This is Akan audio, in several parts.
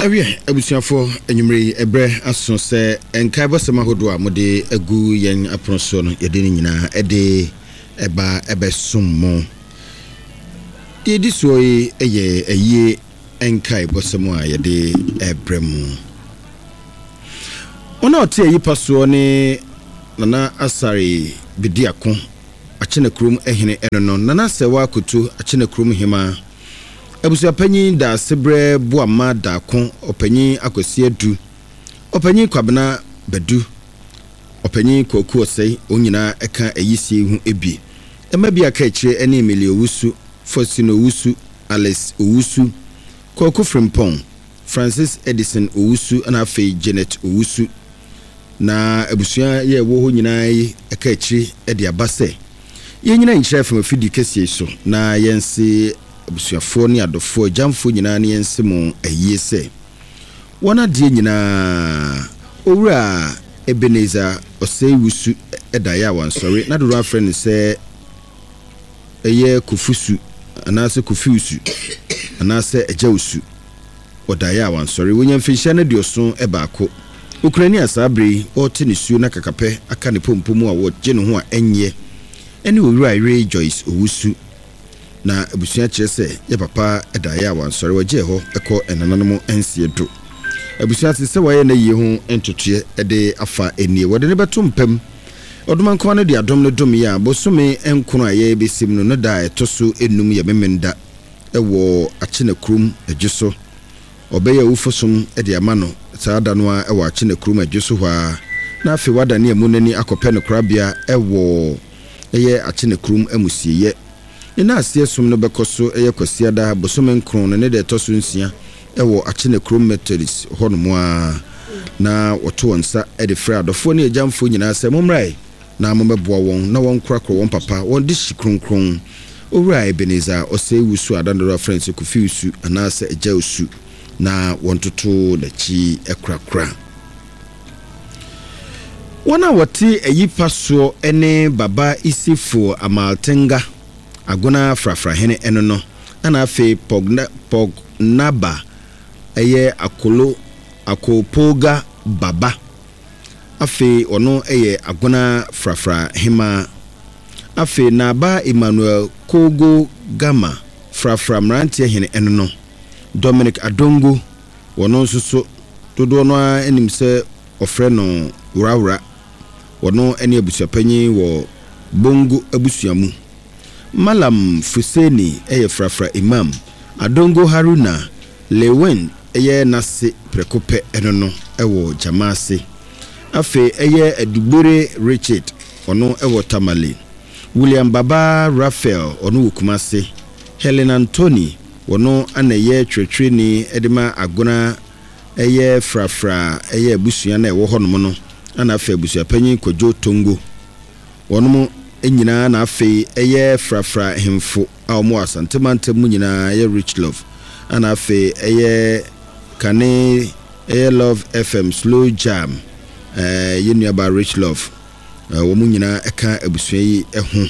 Awie abusuafo enyumre ebre aso se enkai bosema hodo a mode agu yen aproso no yede ni nyina ede eba ebesummo yedi soyi eye aye enkai bosema a yede ebremu ona ote ayi paso ne nana asare bidiako achene krum ehene enono nana sewa kutu achene krum hima Abusu apanyi da sebre buama da kon opanyi akwasi adu opanyi kwabena badu opanyi koku osei onyina eka ayisie hu ebi ema bia ka kire ene Emily Owusu Fosino Owusu Alice Owusu Koku Frimpong Francis Edison Owusu ana afi Janet Owusu na abusua ye wo ho nyina yi eka kire e de abase ye nyina nkyira fam afidi kese so na yense abusuafo ni adofo jamfo nyina ne yensemo ayie se wona de nyina owura Ebenezer Oseiwusu edaya wansori na do friend se eye Kofusu anase Kofiusu anase Ejawusu odaya wansori wonya mfinhia na dioso ebaako Ukraine asabre o tenisuo na kakape aka ne pompomu a wo gye no ho a enye ene owura Ray Joyce Owusu na abusua kire se ye papa edaya wansori wagye ho ekọ enananom ensie do abusua se waye na ye ho entotue ede afa enie wode ne beto mpam odumanko na de adom no dom ya bosome enkono aye besim no no da etoso enum ye memenda ewo achene krum adjuso obeye ufosom ede amano saada no a ewo achene krum adjuso hwa na afi wada ne amunani akopɛ no krabia ewo eye achene krum amusieye ina asie som no bekoso eye kwasiada bosome nkron ne de etoso nsia ewo achene krum methodist honomoa na woto onsa ede fra adofo ne jamfo nyina se momrai na momeboa won na won krakro won papa won dishi kronkron owura Ebenezer Oseiwusu adandora friends Kofiusu anase Ejawusu na won toto da chi ekrakra wona woti ayipaso ene baba Isifo Amaltenga agona frafra hene enono ana afi pognaba eye akopoga baba afi ono eye agona frafra hima afi naba Emmanuel Kogo Gama frafra mrantie hene enono Dominic Adongo wono nsuso dodo no anim se ofre no wurawura wono ene abusuapanyi wo bongo abusuamu Malam Fuseni eye frafra imam Adongo Haruna Lewen eye nase prekope enono ewo jamase afe eye Edugbere Richard ono ewo Tamale William Baba Raphael ono Wukumase Helen Anthony ono aneye twetweni edema agona eye frafra eye abusua na ewo honom no ana afe abusua panyin Kojo Tongo ono enyina na afe eye frafra hemfo a omo asantemante mu nyina eye Rich Love ana afe eye kane eye Love FM Slow Jam yenu aba Rich Love wo mu nyina eka abusua yi eho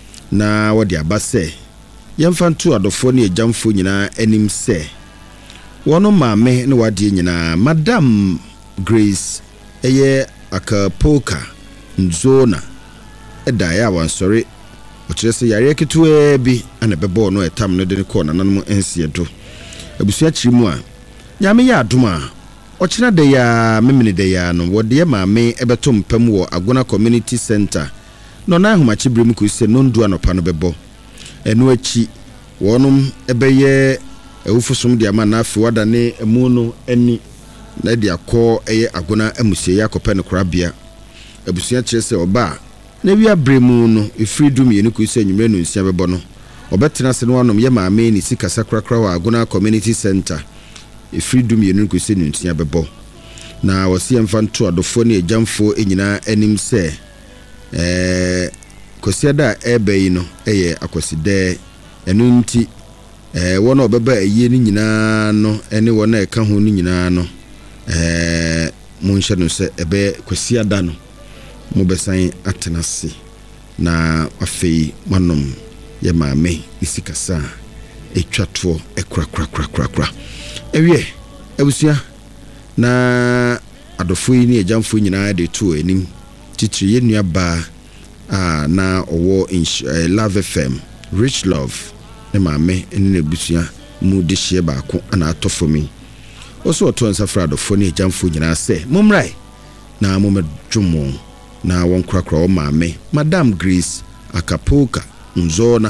na wodi abase yemfantu adofo ne ejamfo nyina enim se wono maame ne wade nyina Madam Grace eye Akapoka Nzona edaya wansori ochirese yare ketuwe bi ana bebo no etam no de ne ko nananum ensie do abusua chirimu a nyame ya adoma ochira de ya memene de ya no wode maame ebeto mpam wo Agona Community Center no na ahomachi brem ko se no ndu anopa no bebo enu achi wonum ebeye ewufosom de ama na afi wada ne emu no ani na de akọ eye Agona amusie yakopɛ no krabia abusua chirese oba na wi abremu no efridum ye ne ko se nwumre no nsia bebo no obetena se no wanom ye maame ni sika sakrakra wa Agona Community Center efridum ye ne ko se nsia bebo na wose mfanto adofo ne ejamfo enyina anim se kosiada ebeyi no eye akoside enu nti wona obeba aye ni nyina no ene wona eka ho ni nyina no munhye no se ebe kosiada no mo besan atenase na afei manom ye maame isikasa etwato ekrakrakrakrakra ewie abusua na adofo yi ne agyamfo nyinaa de to anim titiri ye nua ba na owo Love FM Rich Love ne maame ne abusua mu de hye baako ana atofo mi oso oto nsafra adofo ne agyamfo nyinaa se momrai na momedwomo na won krakra o maame Madam Grace Akapoka Nzona